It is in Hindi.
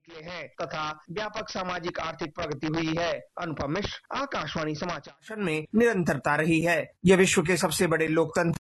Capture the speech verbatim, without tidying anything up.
निकले हैं तथा व्यापक सामाजिक आर्थिक प्रगति हुई है। अनुपम मिश्र, आकाशवाणी समाचार में निरंतरता रही है। यह विश्व के सबसे बड़े लोकतंत्र